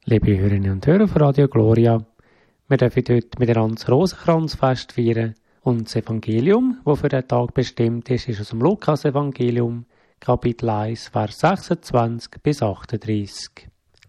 Liebe Hörerinnen und Hörer von Radio Gloria, wir dürfen heute miteinander das Rosenkranzfest feiern und das Evangelium, das für den Tag bestimmt ist aus dem Lukas-Evangelium, Kapitel 1, Vers 26 bis 38.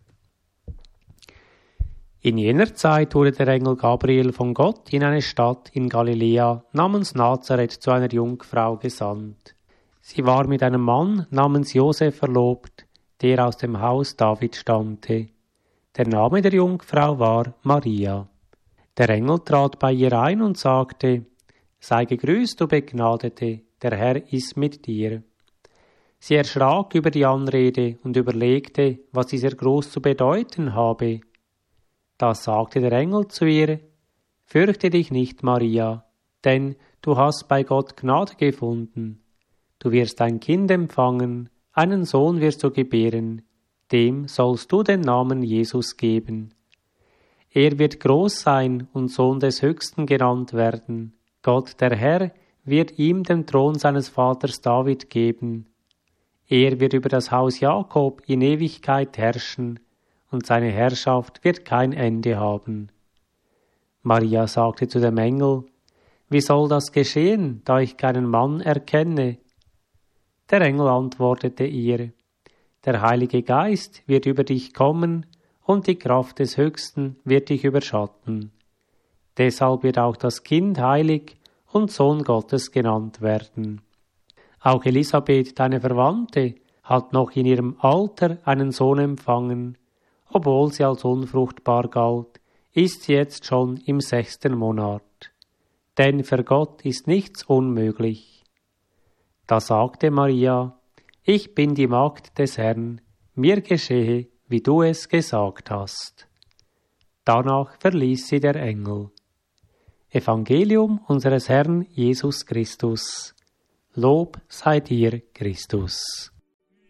In jener Zeit wurde der Engel Gabriel von Gott in eine Stadt in Galiläa namens Nazareth zu einer Jungfrau gesandt. Sie war mit einem Mann namens Josef verlobt, der aus dem Haus David stammte. Der Name der Jungfrau war Maria. Der Engel trat bei ihr ein und sagte: Sei gegrüßt, du Begnadete, der Herr ist mit dir. Sie erschrak über die Anrede und überlegte, was dieser Gruß zu bedeuten habe. Da sagte der Engel zu ihr: Fürchte dich nicht, Maria, denn du hast bei Gott Gnade gefunden. Du wirst ein Kind empfangen, einen Sohn wirst du gebären, dem sollst du den Namen Jesus geben. Er wird groß sein und Sohn des Höchsten genannt werden. Gott, der Herr, wird ihm den Thron seines Vaters David geben. Er wird über das Haus Jakob in Ewigkeit herrschen, und seine Herrschaft wird kein Ende haben. Maria sagte zu dem Engel: Wie soll das geschehen, da ich keinen Mann erkenne? Der Engel antwortete ihr: Der Heilige Geist wird über dich kommen, und die Kraft des Höchsten wird dich überschatten. Deshalb wird auch das Kind heilig und Sohn Gottes genannt werden. Auch Elisabeth, deine Verwandte, hat noch in ihrem Alter einen Sohn empfangen. Obwohl sie als unfruchtbar galt, ist sie jetzt schon im 6. Monat. Denn für Gott ist nichts unmöglich. Da sagte Maria: Ich bin die Magd des Herrn, mir geschehe, wie du es gesagt hast. Danach verließ sie der Engel. Evangelium unseres Herrn Jesus Christus. Lob sei dir, Christus.